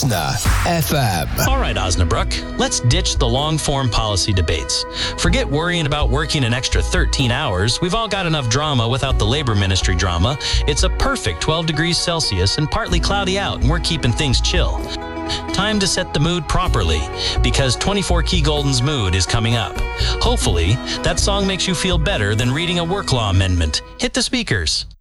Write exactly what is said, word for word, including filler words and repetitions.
Osna F M. All right, Osnabrook, let's ditch the long-form policy debates. Forget worrying about working an extra thirteen hours. We've all got enough drama without the labor ministry drama. It's a perfect twelve degrees Celsius and partly cloudy out, and we're keeping things chill. Time to set the mood properly, because twenty-four Key Golden's mood is coming up. Hopefully, that song makes you feel better than reading a work law amendment. Hit the speakers.